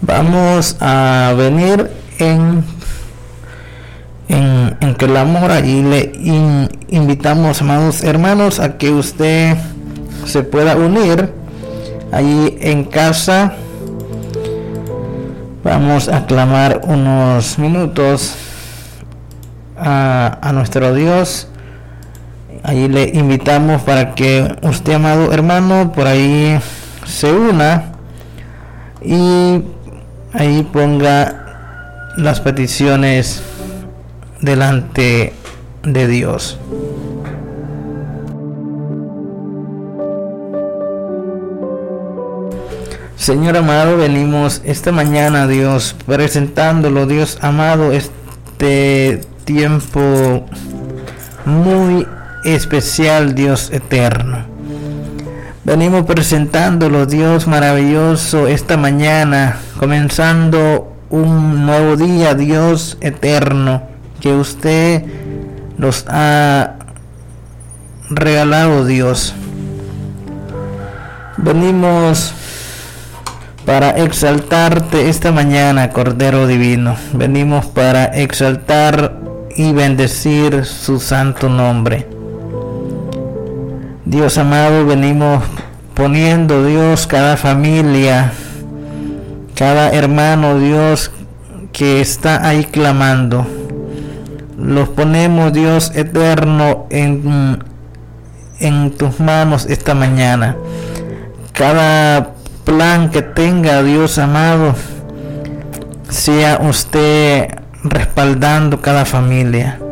Vamos a venir en clamor y le invitamos, amados hermanos, a que usted se pueda unir allí en casa. Vamos a clamar unos minutos a nuestro Dios. Allí le invitamos para que usted, amado hermano, por ahí se una y ahí ponga las peticiones delante de Dios. Señor amado, venimos esta mañana, Dios, presentándolo, Dios amado, este tiempo muy especial, Dios eterno. Venimos presentándolo, Dios maravilloso, esta mañana, comenzando un nuevo día, Dios eterno, que usted nos ha regalado, Dios. Venimos para exaltarte esta mañana, Cordero Divino. Venimos para exaltar y bendecir su santo nombre. Dios amado, venimos poniendo, Dios, cada familia, cada hermano, Dios, que está ahí clamando. Los ponemos, Dios eterno, en tus manos esta mañana. Cada plan que tenga, Dios amado, sea usted respaldando cada familia.